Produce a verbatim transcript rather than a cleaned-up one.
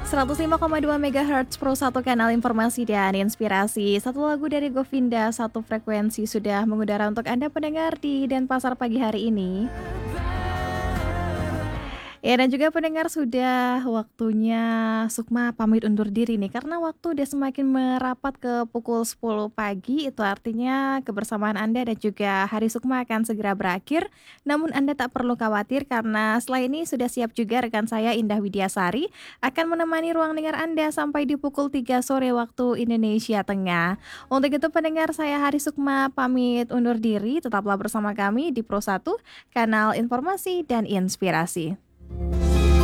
seratus lima koma dua megahertz Pro satu kanal informasi dan inspirasi. Satu lagu dari Govinda, satu frekuensi sudah mengudara untuk Anda pendengar di Denpasar pagi hari ini. Ya dan juga pendengar sudah waktunya Sukma pamit undur diri nih karena waktu udah semakin merapat ke pukul sepuluh pagi, itu artinya kebersamaan Anda dan juga hari Sukma akan segera berakhir. Namun Anda tak perlu khawatir karena setelah ini sudah siap juga rekan saya Indah Widiasari akan menemani ruang dengar Anda sampai di pukul tiga sore waktu Indonesia Tengah. Untuk itu pendengar, saya Hari Sukma pamit undur diri, tetaplah bersama kami di Pro satu, kanal informasi dan inspirasi.